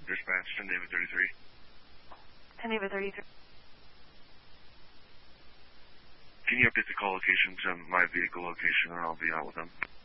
Dispatch, 10 David 33. 10 David 33. Can you update the call location to my vehicle location and I'll be out with them?